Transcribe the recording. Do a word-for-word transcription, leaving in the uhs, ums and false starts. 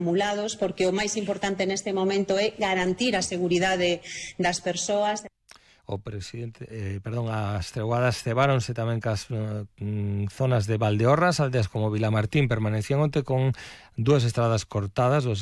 acumulados, porque o máis importante neste momento é garantir a seguridade das persoas. O presidente, eh, perdón, as treboadas cebáronse tamén cas eh, zonas de Valdeorras, aldeas como Vilamartín permanecían onte con dúas estradas cortadas, dos